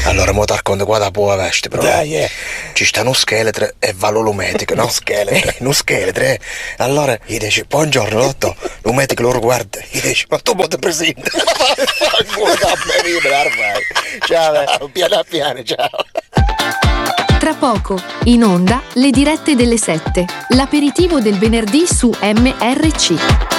Allora, mo ti racconto qua da può veste, però. Dai, Ci sta uno scheletro e va lo medico, no? Uno scheletro, Allora, gli dice, buongiorno, dottor. Lo medico lo guarda, gli dice, ma tu mo ti presenti? Ciao, piano piano, ciao. Tra poco, in onda, le dirette delle 7, l'aperitivo del venerdì su MRC.